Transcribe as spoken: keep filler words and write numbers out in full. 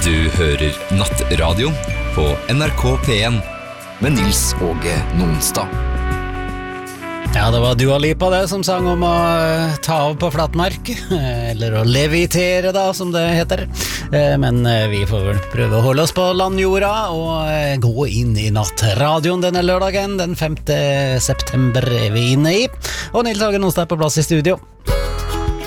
Du hører Nattradio på N R K P en med Nils Åge Nonstad. Ja, det var Dua Lipa det som sang om å uh, ta av på flatmark, eller å levitere da, som det heter. Uh, men uh, vi får vel prøve å holde oss på landjorda og uh, gå inn i nattradioen denne lørdagen, den femte september er vi inne i. Og Nils Åge Nonstad er på plass i studio.